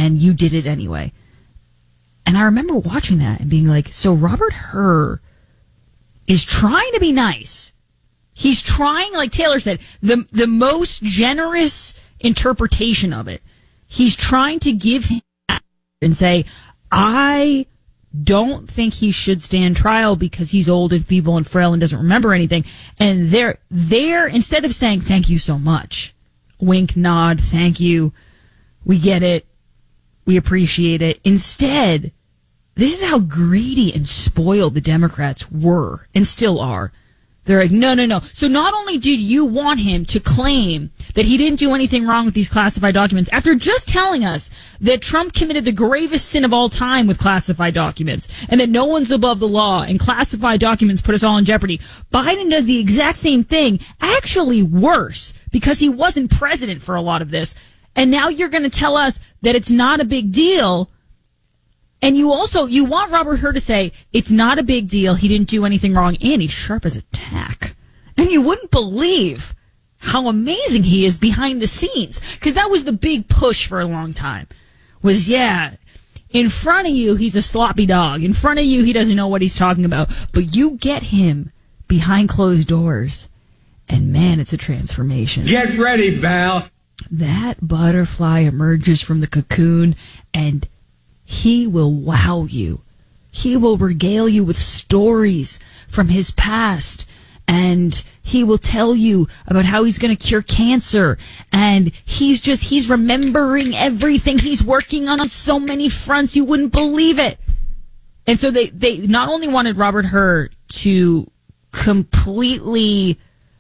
and you did it anyway. And I remember watching that and being like, so Robert Hur is trying to be nice. He's trying, like Taylor said, the most generous interpretation of it. He's trying to give him and say, I don't think he should stand trial because he's old and feeble and frail and doesn't remember anything. And they're instead of saying, thank you so much, wink, nod, thank you, we get it, we appreciate it. Instead, this is how greedy and spoiled the Democrats were and still are. They're like, no. So not only did you want him to claim that he didn't do anything wrong with these classified documents, after just telling us that Trump committed the gravest sin of all time with classified documents, and that no one's above the law, and classified documents put us all in jeopardy, Biden does the exact same thing, actually worse, because he wasn't president for a lot of this. And now you're going to tell us that it's not a big deal. And you want Robert Hur to say, it's not a big deal, he didn't do anything wrong, and he's sharp as a tack. And you wouldn't believe how amazing he is behind the scenes. Because that was the big push for a long time. Was, in front of you, he's a sloppy dog. In front of you, he doesn't know what he's talking about. But you get him behind closed doors, and man, it's a transformation. Get ready, Val. That butterfly emerges from the cocoon, and he will wow you. He will regale you with stories from his past. And he will tell you about how he's going to cure cancer. And he's remembering everything he's working on so many fronts, you wouldn't believe it. And so they not only wanted Robert Hur to completely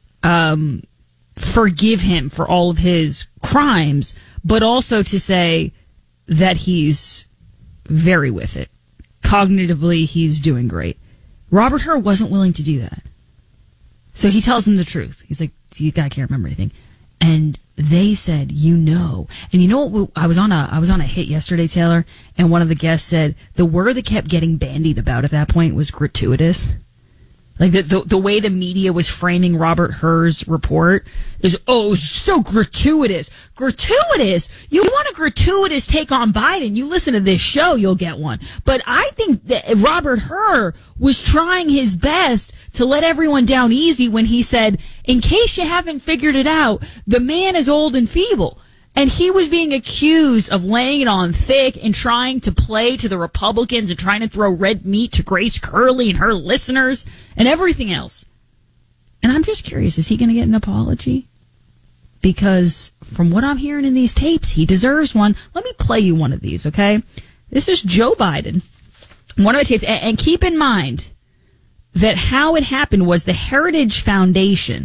forgive him for all of his crimes, but also to say that he's very with it. Cognitively, he's doing great. Robert Hur wasn't willing to do that. So he tells them the truth. He's like, you guy can't remember anything. And they said, and you know what, I was on a hit yesterday, Taylor, and one of the guests said the word that kept getting bandied about at that point was gratuitous. Like the way the media was framing Robert Hur's report is, it was so gratuitous. Gratuitous? You want a gratuitous take on Biden? You listen to this show, you'll get one. But I think that Robert Hur was trying his best to let everyone down easy when he said, in case you haven't figured it out, the man is old and feeble. And he was being accused of laying it on thick and trying to play to the Republicans and trying to throw red meat to Grace Curley and her listeners and everything else. And I'm just curious, is he going to get an apology? Because from what I'm hearing in these tapes, he deserves one. Let me play you one of these, okay? This is Joe Biden. One of the tapes. And keep in mind that how it happened was the Heritage Foundation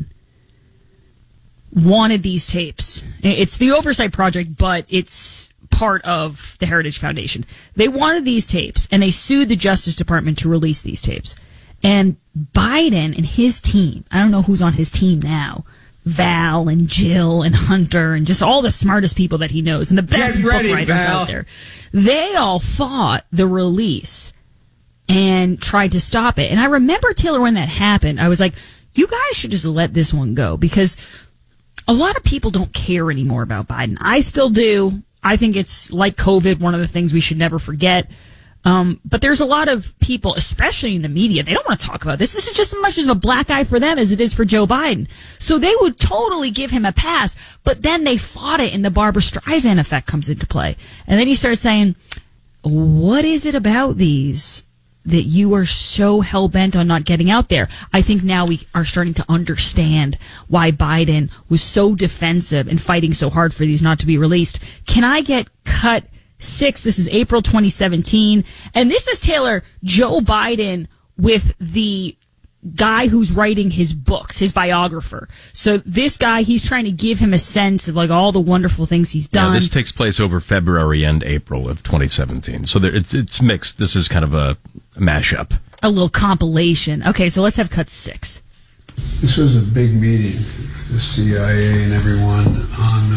wanted these tapes. It's the Oversight Project, but it's part of the Heritage Foundation. They wanted these tapes, and they sued the Justice Department to release these tapes. And Biden and his team, I don't know who's on his team now, Val and Jill and Hunter and just all the smartest people that he knows and the best book writers out there, they all fought the release and tried to stop it. And I remember, Taylor, when that happened, I was like, you guys should just let this one go, because a lot of people don't care anymore about Biden. I still do. I think it's like COVID, one of the things we should never forget. But there's a lot of people, especially in the media, they don't want to talk about this. This is just as much of a black eye for them as it is for Joe Biden. So they would totally give him a pass, but then they fought it and the Barbara Streisand effect comes into play. And then you start saying, what is it about these that you are so hell-bent on not getting out there? I think now we are starting to understand why Biden was so defensive and fighting so hard for these not to be released. Can I get cut 6? This is April 2017. And this is, Taylor, Joe Biden with the guy who's writing his books, his biographer. So this guy, he's trying to give him a sense of like all the wonderful things he's done. Yeah, this takes place over February and April of 2017. So it's mixed. This is kind of a mashup. A little compilation. Okay, so let's have cut 6. This was a big meeting, the CIA and everyone on,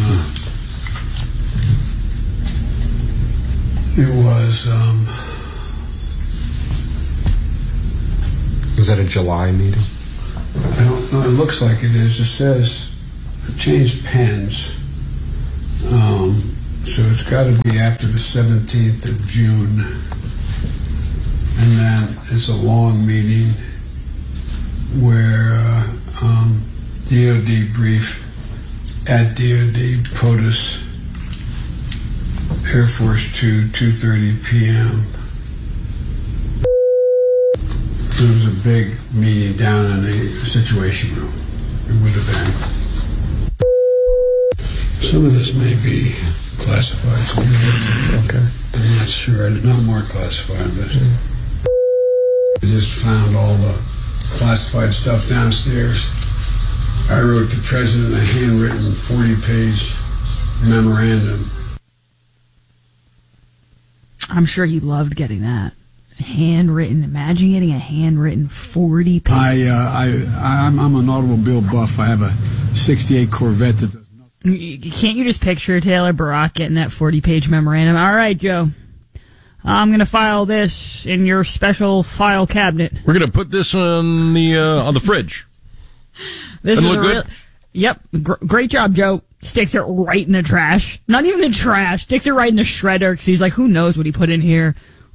Was that a July meeting? I don't know, it looks like it is. It says, it changed pens. So it's got to be after the 17th of June. And then it's a long meeting where DOD brief at DOD POTUS, Air Force 2, 2:30 p.m. There was a big meeting down in the Situation Room. It would have been. Some of this may be classified. Okay. I'm not sure. It's not more classified, but I just found all the classified stuff downstairs. I wrote the president a handwritten 40-page memorandum. I'm sure he loved getting that. Handwritten. Imagine getting a handwritten 40 page. I'm an automobile buff. I have a 68 Corvette that does nothing. Can't you just picture Taylor Barack getting that 40-page memorandum? All right, Joe. I'm going to file this in your special file cabinet. We're going to put this on the fridge. This is Doesn't a look real. good? Yep. Great job, Joe. Sticks it right in the trash. Not even the trash. Sticks it right in the shredder because he's like, who knows what he put in here.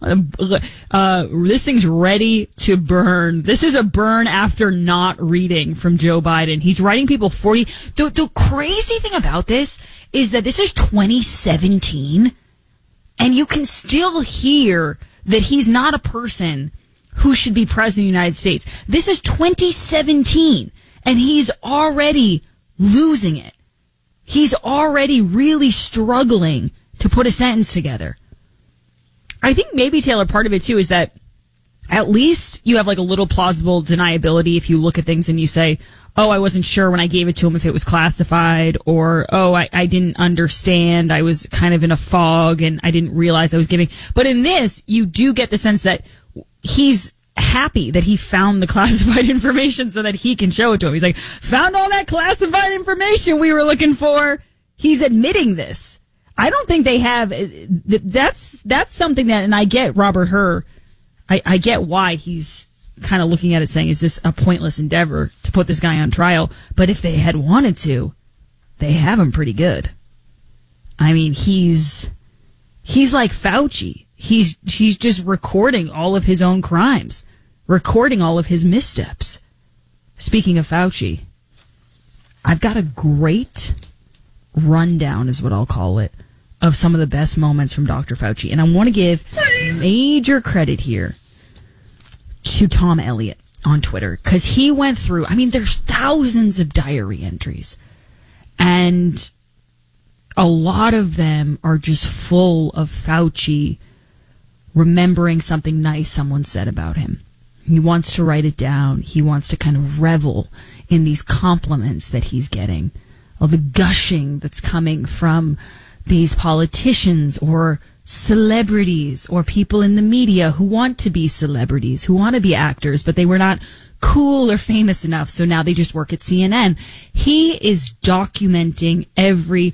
This thing's ready to burn. This is a burn after not reading from Joe Biden. He's writing people 40. The crazy thing about this is that this is 2017, and you can still hear that he's not a person who should be president of the United States. This is 2017, and he's already losing it. He's already really struggling to put a sentence together. I think maybe, Taylor, part of it, too, is that at least you have like a little plausible deniability if you look at things and you say, oh, I wasn't sure when I gave it to him if it was classified, or, oh, I didn't understand. I was kind of in a fog and I didn't realize I was giving. But in this, you do get the sense that he's happy that he found the classified information so that he can show it to him. He's like, found all that classified information we were looking for. He's admitting this. I don't think they have. That's something that, and I get Robert Hur. I get why he's kind of looking at it saying, is this a pointless endeavor to put this guy on trial? But if they had wanted to, they have him pretty good. I mean, he's like Fauci. He's just recording all of his own crimes, recording all of his missteps. Speaking of Fauci, I've got a great rundown, is what I'll call it, of some of the best moments from Dr. Fauci. And I want to give major credit here to Tom Elliott on Twitter, because he went through, I mean, there's thousands of diary entries, and a lot of them are just full of Fauci remembering something nice someone said about him. He wants to write it down. He wants to kind of revel in these compliments that he's getting, of the gushing that's coming from these politicians or celebrities or people in the media who want to be celebrities, who want to be actors, but they were not cool or famous enough, so now they just work at CNN. He is documenting every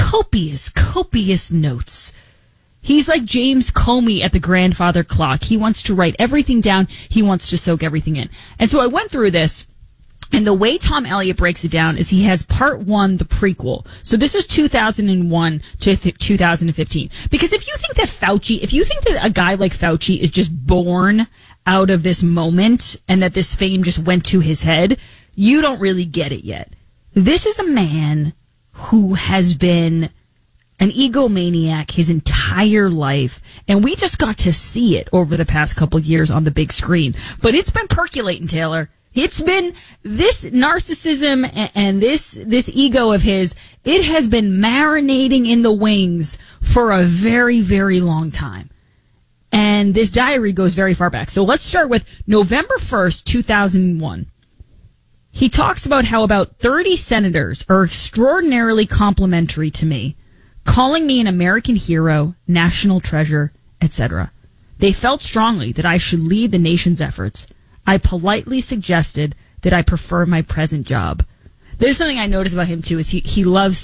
copious notes. He's like James Comey at the grandfather clock. He wants to write everything down. He wants to soak everything in. And so I went through this, and the way Tom Elliott breaks it down is he has part one, the prequel. So this is 2001 to 2015. Because if you think that a guy like Fauci is just born out of this moment and that this fame just went to his head, you don't really get it yet. This is a man who has been an egomaniac his entire life, and we just got to see it over the past couple of years on the big screen. But it's been percolating, Taylor. It's been this narcissism and this ego of his, it has been marinating in the wings for a very, very long time. And this diary goes very far back. So let's start with November 1st, 2001. He talks about how about 30 senators are extraordinarily complimentary to me, calling me an American hero, national treasure, etc. They felt strongly that I should lead the nation's efforts. I politely suggested that I prefer my present job. There's something I notice about him too, is he loves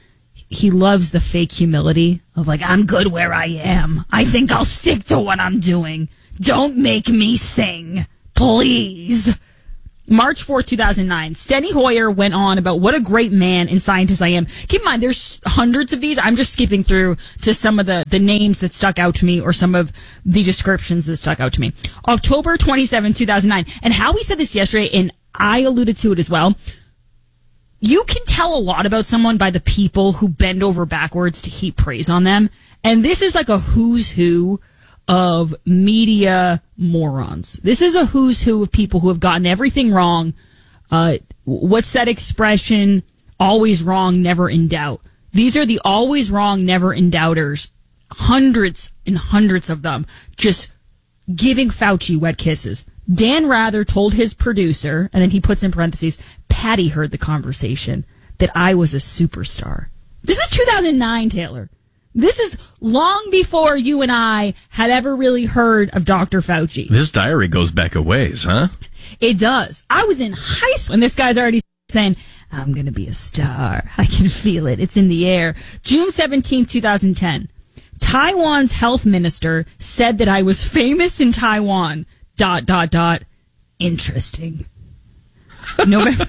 the fake humility of like, I'm good where I am. I think I'll stick to what I'm doing. Don't make me sing, please. March 4th, 2009. Steny Hoyer went on about what a great man and scientist I am. Keep in mind, there's hundreds of these. I'm just skipping through to some of the names that stuck out to me or some of the descriptions that stuck out to me. October 27, 2009. And Howie said this yesterday, and I alluded to it as well. You can tell a lot about someone by the people who bend over backwards to heap praise on them. And this is like a who's who of media morons. This is a who's who of people who have gotten everything wrong. What's that expression? Always wrong, never in doubt. These are the always wrong, never in doubters. Hundreds and hundreds of them just giving Fauci wet kisses. Dan Rather told his producer, and then he puts in parentheses, Patty heard the conversation, that I was a superstar. This is 2009, Taylor. This is long before you and I had ever really heard of Dr. Fauci. This diary goes back a ways, huh? It does. I was in high school, and this guy's already saying, I'm going to be a star. I can feel it. It's in the air. June 17, 2010. Taiwan's health minister said that I was famous in Taiwan. ... Interesting. November.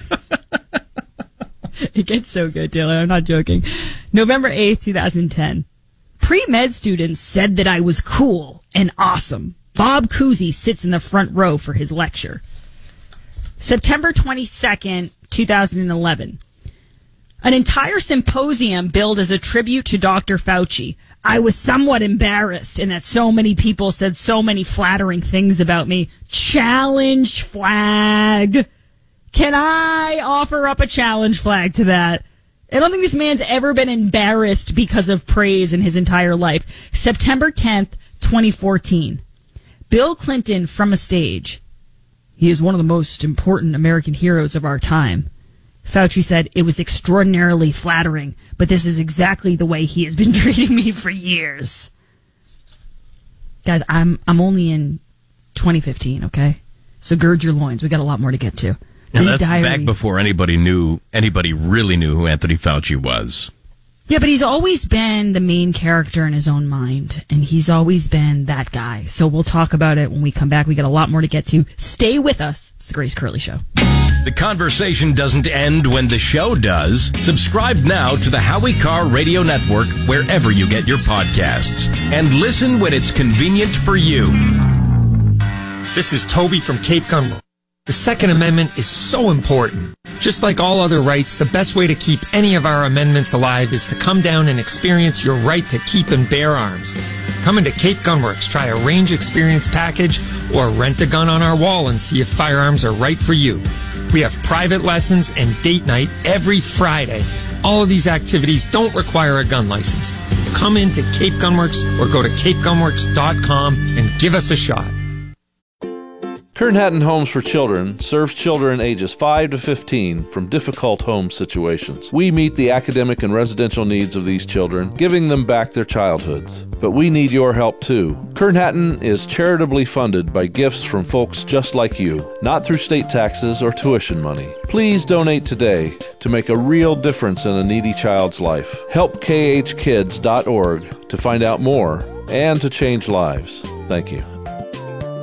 It gets so good, Taylor. I'm not joking. November 8th, 2010. Pre-med students said that I was cool and awesome. Bob Cousy sits in the front row for his lecture. September 22nd, 2011. An entire symposium billed as a tribute to Dr. Fauci. I was somewhat embarrassed in that so many people said so many flattering things about me. Challenge flag. Can I offer up a challenge flag to that? I don't think this man's ever been embarrassed because of praise in his entire life. September 10th, 2014. Bill Clinton from a stage. He is one of the most important American heroes of our time. Fauci said, it was extraordinarily flattering, but this is exactly the way he has been treating me for years. Guys, I'm only in 2015, okay? So gird your loins. We got a lot more to get to. And that's back before anybody really knew who Anthony Fauci was. Yeah, but he's always been the main character in his own mind, and he's always been that guy. So we'll talk about it when we come back. We got a lot more to get to. Stay with us. It's the Grace Curley Show. The conversation doesn't end when the show does. Subscribe now to the Howie Carr Radio Network wherever you get your podcasts. And listen when it's convenient for you. This is Toby from Cape Gunwale. The Second Amendment is so important. Just like all other rights, the best way to keep any of our amendments alive is to come down and experience your right to keep and bear arms. Come into Cape Gunworks, try a range experience package, or rent a gun on our wall and see if firearms are right for you. We have private lessons and date night every Friday. All of these activities don't require a gun license. Come into Cape Gunworks or go to capegunworks.com and give us a shot. Kern Hatton Homes for Children serves children ages 5 to 15 from difficult home situations. We meet the academic and residential needs of these children, giving them back their childhoods. But we need your help too. Kern Hatton is charitably funded by gifts from folks just like you, not through state taxes or tuition money. Please donate today to make a real difference in a needy child's life. Help khkids.org to find out more and to change lives. Thank you.